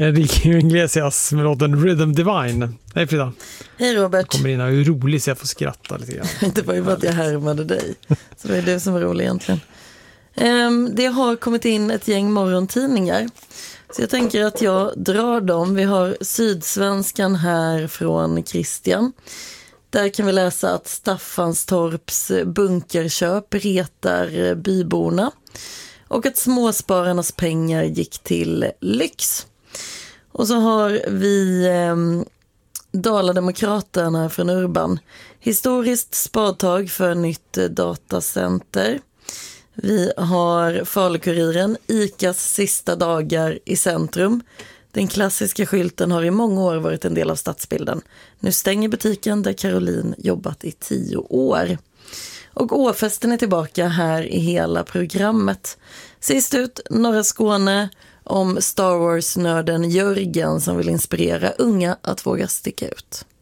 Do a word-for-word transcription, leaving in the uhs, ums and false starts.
Enrique Iglesias med låten Rhythm Divine. Hej Frida. Hej Robert. Kommer in och är rolig så jag får skratta lite grann. Det var ju bara att jag härmade dig. Så det är det som var roligt egentligen. Um, det har kommit in ett gäng morgontidningar. Så jag tänker att jag drar dem. Vi har Sydsvenskan här från Christian. Där kan vi läsa att Staffanstorps bunkerköp retar byborna. Och att småspararnas pengar gick till lyx. Och så har vi eh, Dalademokraterna från Urban. Historiskt spadtag för nytt datacenter. Vi har Falukuriren, ICAs sista dagar i centrum. Den klassiska skylten har i många år varit en del av stadsbilden. Nu stänger butiken där Caroline jobbat i tio år. Och Åfesten är tillbaka här i hela programmet. Sist ut, norra Skåne, om Star Wars-nörden Jörgen som vill inspirera unga att våga sticka ut.